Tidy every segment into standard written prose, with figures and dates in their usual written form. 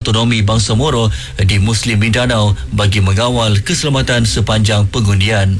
otonomi Bangsa Moro di Muslim Mindanao bagi mengawal keselamatan sepanjang pengundian.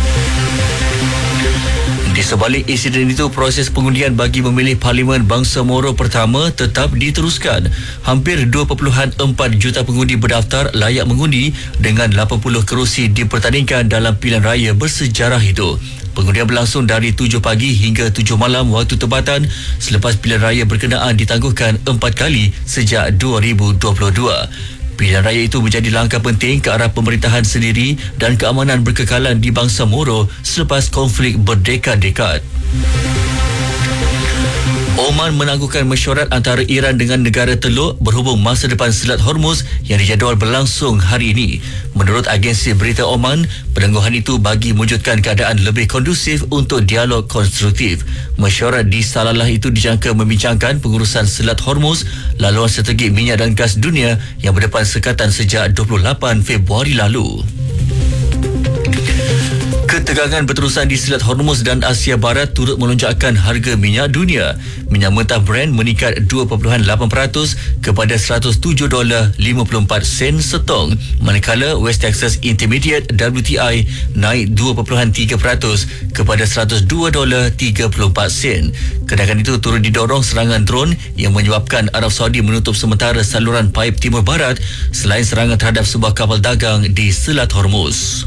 Di sebalik insiden itu, proses pengundian bagi memilih Parlimen Bangsa Moro pertama tetap diteruskan. Hampir 2.4 juta pengundi berdaftar layak mengundi dengan 80 kerusi dipertandingkan dalam pilihan raya bersejarah itu. Pengundian berlangsung dari 7 pagi hingga 7 malam waktu tempatan selepas pilihan raya berkenaan ditangguhkan 4 kali sejak 2022. Pilihan raya itu menjadi langkah penting ke arah pemerintahan sendiri dan keamanan berkekalan di Bangsa Moro selepas konflik berdekad-dekad. Oman menangguhkan mesyuarat antara Iran dengan negara Teluk berhubung masa depan Selat Hormuz yang dijadual berlangsung hari ini. Menurut agensi berita Oman, penangguhan itu bagi mewujudkan keadaan lebih kondusif untuk dialog konstruktif. Mesyuarat di Salalah itu dijangka membincangkan pengurusan Selat Hormuz, laluan strategi minyak dan gas dunia yang berdepan sekatan sejak 28 Februari lalu. Ketegangan berterusan di Selat Hormuz dan Asia Barat turut melonjakkan harga minyak dunia. Minyak mentah Brent meningkat 2.8% kepada $107.54 setong, manakala West Texas Intermediate WTI naik 2.3% kepada $102.34. Kenaikan itu turut didorong serangan drone yang menyebabkan Arab Saudi menutup sementara saluran paip Timur Barat selain serangan terhadap sebuah kapal dagang di Selat Hormuz.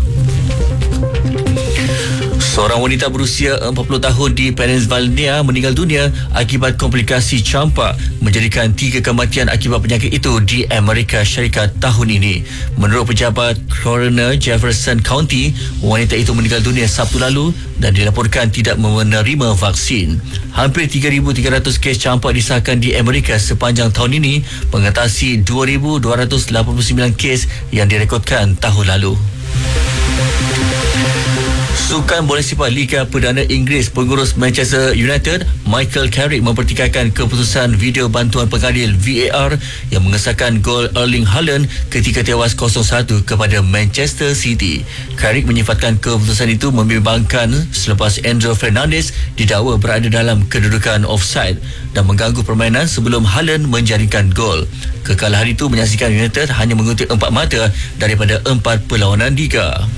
Seorang wanita berusia 40 tahun di Pennsylvania meninggal dunia akibat komplikasi campak, menjadikan 3 kematian akibat penyakit itu di Amerika Syarikat tahun ini. Menurut pejabat Coroner Jefferson County, wanita itu meninggal dunia Sabtu lalu dan dilaporkan tidak menerima vaksin. Hampir 3,300 kes campak disahkan di Amerika sepanjang tahun ini, mengatasi 2,289 kes yang direkodkan tahun lalu. Sukan bola sepak Liga Perdana Inggeris, pengurus Manchester United Michael Carrick mempertikaikan keputusan video bantuan pengadil VAR yang mengesahkan gol Erling Haaland ketika tewas 0-1 kepada Manchester City. Carrick menyifatkan keputusan itu membimbangkan selepas Enzo Fernandez didakwa berada dalam kedudukan offside dan mengganggu permainan sebelum Haaland menjaringkan gol. Kekalahan itu menyaksikan United hanya mengutip 4 mata daripada 4 perlawanan liga.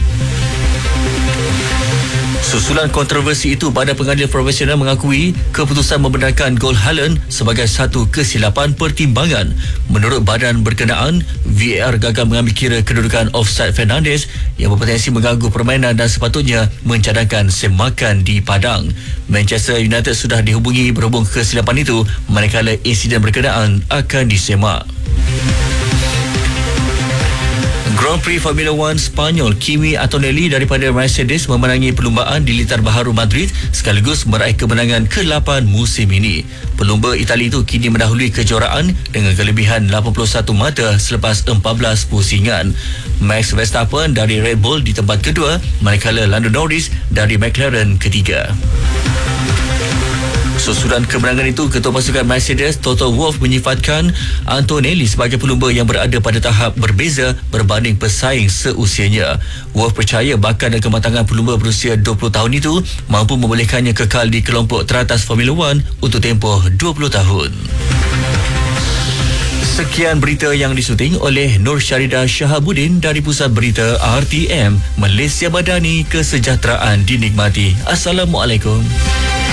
Susulan kontroversi itu, Badan Pengadil Profesional mengakui keputusan membenarkan gol Haaland sebagai satu kesilapan pertimbangan. Menurut badan berkenaan, VAR gagal mengambil kira kedudukan offside Fernandes yang berpotensi mengganggu permainan dan sepatutnya mencadangkan semakan di padang. Manchester United sudah dihubungi berhubung kesilapan itu, manakala insiden berkenaan akan disemak. Grand Prix Formula 1 Spanyol, Kimi Antonelli daripada Mercedes memenangi perlumbaan di Litar Baharu Madrid sekaligus meraih kemenangan ke-8 musim ini. Pelumba Itali itu kini mendahului kejuaraan dengan kelebihan 81 mata selepas 14 pusingan. Max Verstappen dari Red Bull di tempat kedua, manakala Lando Norris dari McLaren ketiga. Susulan kemenangan itu, Ketua Pasukan Mercedes Toto Wolff menyifatkan Antonelli sebagai pelumba yang berada pada tahap berbeza berbanding pesaing seusianya. Wolff percaya bakat dan kematangan pelumba berusia 20 tahun itu mampu membolehkannya kekal di kelompok teratas Formula 1 untuk tempoh 20 tahun. Sekian berita yang disuting oleh Nur Syarida Shahabuddin dari Pusat Berita RTM. Malaysia Madani, kesejahteraan dinikmati. Assalamualaikum.